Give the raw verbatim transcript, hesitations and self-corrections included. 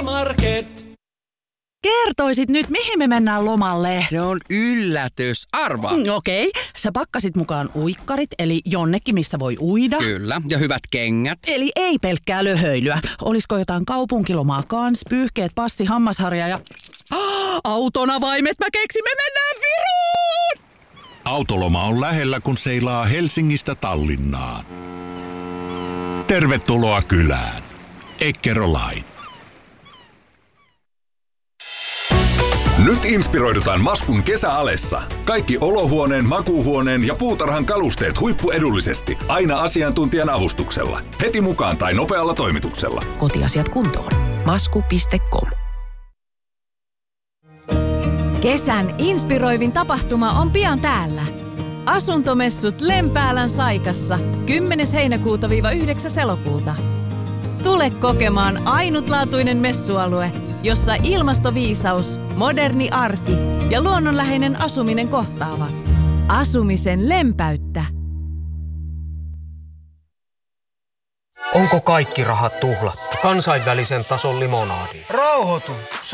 Powermarket. Kertoisit nyt, mihin me mennään lomalle? Se on yllätys. Arvaa. Mm, Okei, okay. Sä pakkasit mukaan uikkarit, eli jonnekin, missä voi uida. Kyllä, ja hyvät kengät. Eli ei pelkkää löhöilyä. Olisiko jotain kaupunkilomaa kans, pyyhkeet, passi, hammasharja ja... Oh, autonavaimet, mä keksin, me mennään Viroon! Autoloma on lähellä, kun seilaa Helsingistä Tallinnaan. Tervetuloa kylään. Eckerö Line. Nyt inspiroidutaan Maskun kesäalessa. Kaikki olohuoneen, makuuhuoneen ja puutarhan kalusteet huippuedullisesti. Aina asiantuntijan avustuksella. Heti mukaan tai nopealla toimituksella. Kotiasiat kuntoon. masku piste com. Kesän inspiroivin tapahtuma on pian täällä. Asuntomessut Lempäälän Saikassa kymmenes heinäkuuta yhdeksäs elokuuta. Tule kokemaan ainutlaatuinen messualue, jossa ilmastoviisaus, moderni arki ja luonnonläheinen asuminen kohtaavat. Asumisen lempäyttä. Onko kaikki rahat tuhlattu kansainvälisen tason limonaadiin? Rauhoitu!